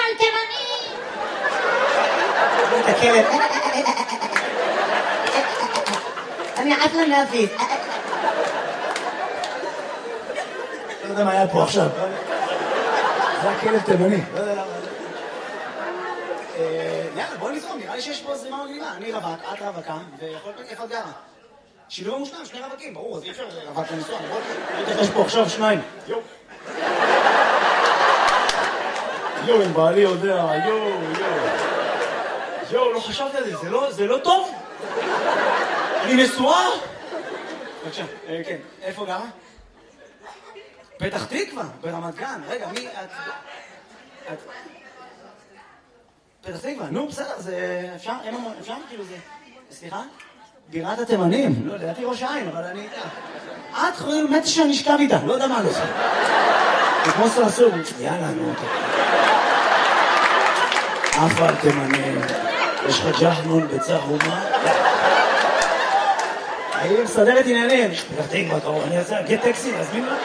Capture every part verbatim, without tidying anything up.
על תימני. את הכלב. אני עף לנאבית. לא יודע מה היה פה עכשיו. זה הכלב תימני. לא יודע למה. יאללה, בואי נזרום, נראה לי שיש פה זרימה מגניבה. אני רווק, את רווקה, ויכול להיות איפה את גרה. שילוב המושלם, שני רווקים, ברור, אז אי אפשר רווק לנסוע, נכון? יש פה עכשיו שניים. יואו. יואו, אם בעלי יודע, יואו, יואו. יואו, לא חשבתי על זה, זה לא טוב? אני נשואה? בבקשה, כן, איפה גרה? פתח תקווה, ברמת גן. רגע, מי את... את... פתח תקווה, נו, בסדר, זה... אפשר? אפשר? כאילו זה... סליחה? בירת התימנים. לא, לדעתי ראש העין, אבל אני... את חושבת באמת שאני אשכב איתה, לא יודע מה לא עושה. זה כמו סרסור. יאללה, נו. אף על תימנים. יש לך ג'חנון בצהומה? אני מסדר את עניינים. פתח תקווה, קרוב, אני רוצה להגיד טקסי, להזמין לה?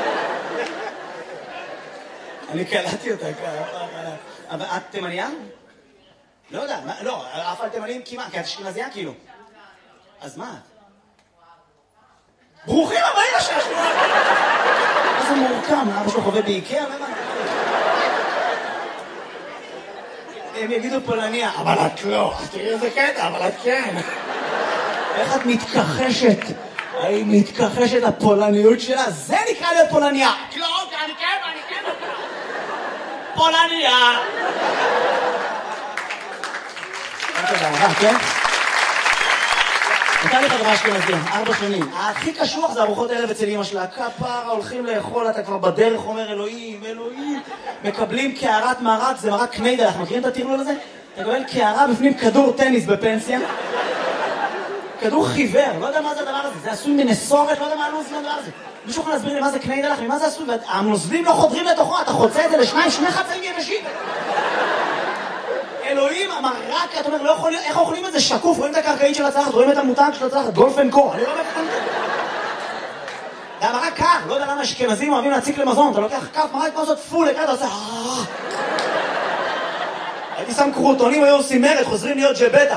אני קלטתי אותה ככה. אבל את תימניה? לא יודע, לא, אף על תימנים כמעט, כי את אשכנזייה כאילו. אז מה את? ברוכים הבאים לשש! מה זה מורכם? אבא שלו חווה באיקאה? מה מה? הם יגידו פולניה, אבל את לא. תראי איזה קטע, אבל את כן. איך את מתכחשת? היא מתכחשת לפולניות שלה? זה נקרא להיות פולניה. לא, אני כן, אני כן. פולניה. כן? נתן לי חברה אשכנזיה, ארבע שנים. הכי קשוח זה ארוחות ערב אצל אמא שלה. כפרה, הולכים לאכול, אתה כבר בדרך אומר אלוהים, אלוהים. מקבלים קערת מרק, זה מרק קניידל, אנחנו מכירים את הטרלול הזה? אתה מקבל קערה בפנים כדור טניס בפנסיה. כדור חיוור, לא יודע מה זה הדבר הזה. זה עשוי מנסורת, לא יודע מה הלוז לדבר הזה. מישהו יכול להסביר לי מה זה קניידל, ממה זה עשוי? והנוזלים לא חודרים לתוכו, אתה חוצה את זה לשניים, שני חצאים יבשים. אלוהים, המרק, אתה אומר, לא יכול להיות, איך אוכלים את זה שקוף? רואים את הקרקעית של הצלחת, רואים את המותג של הצלחת, גולף אנד קו, אני לא יודע איך אוכלים את זה. זה המרק קר, לא יודע למה אשכנזים אוהבים להציק למזון, אתה לוקח כף מרק כמו זאת פול, אתה עושה... הייתי שם קרוטונים, היו עושים מרד, חוזרים להיות ג'בטה.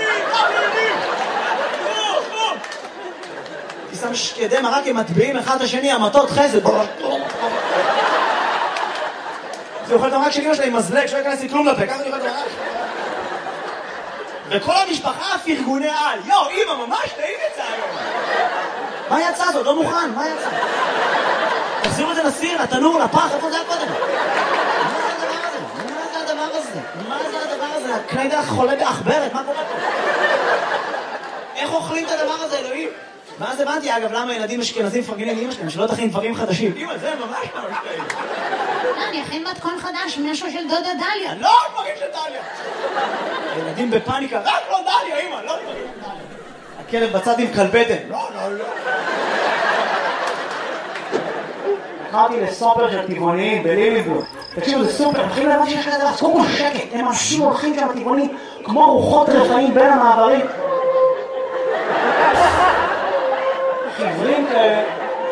הייתי שם שקדי מרק, הם מטביעים אחד את השני, המטות חסד. זה אוכל את המרק של אמא שלה עם מזלג, שלא ייכנס לי כלום לפה, ככה אני אוכל את המרק. וכל המשפחה פרגוני על. יו, אמא, ממש טעים יצא היום. מה יצא זאת? לא מוכן, מה יצא? תחזירו את זה לסיר, לתנור, לפח, איפה זה היה קודם? מה זה הדבר הזה? מה זה הדבר הזה? הקניידל חולה באחברת, מה קורה פה? איך אוכלים את הדבר הזה, אלוהים? ואז הבנתי, אגב, למה ילדים אשכנזים מפרגנים לאמא שלהם, שלא תכין דברים חדשים. אמא, זה ממש ממש טעים. לא, אני אכין מתכון חדש, משהו של דודה דליה. לא, דברים של דליה. ילדים בפאניקה, רק לא דליה, אמא, לא דברים של דליה. הכלב בצד עם כלבטן. לא, לא, לא. התחלתי לסופר של טבעוניים בליליבורג. תקשיבו, זה סופר, מתחילים להבא שיש כזה דבר, קודם כל שקט, הם אנשים הולכים שם טבעונים, כמו רוחות רפאים בין המעברים. חיוורים כאלה.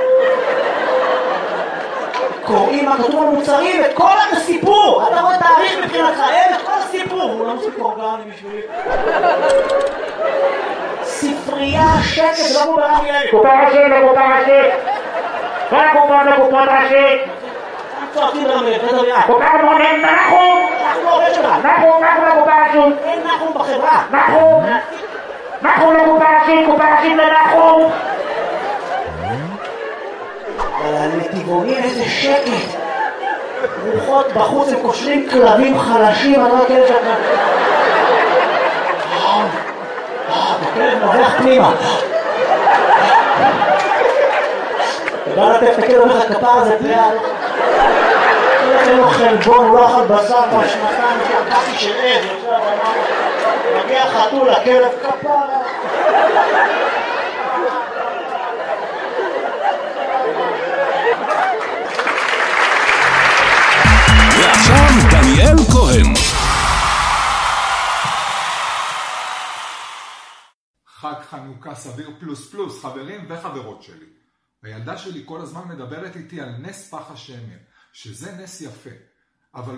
קוראים מה כתוב על מוצרים, את כל הסיפור. אתה רואה תאריך מבחינתך, אין את כל הסיפור. הוא לא מוסיף אורגני בשבילי. ספרייה, שקט, לא מוברה מילי. קופה ראשית, לקופה ראשית. כל הקופות לקופות ראשית. צועקים רמי, תדבר יד. קופה מונים, נחום. אנחנו עובד שלך. נחום, נחום לקופה ראשית. אין נחום בחברה. נחום. נחום לקופה ראשית, קופה ראשית לנחום. אבל הנתיבונים איזה שקט. רוחות בחוץ, הם קושרים כלבים חלשים, אני לא יודע שאתה... הכלב נובח פנימה. אתה בא לתת את הכלב, אומר לך כפר הזה פליאה. אין לו חלבון, הוא לא אכל בשר בשנתיים שהקפי של עז. מגיע חתול, הכלב כפר. ועכשיו דניאל כהן. חג חנוכה סביר פלוס פלוס, חברים וחברות שלי. הילדה שלי כל הזמן מדברת איתי על נס פח השמן, שזה נס יפה.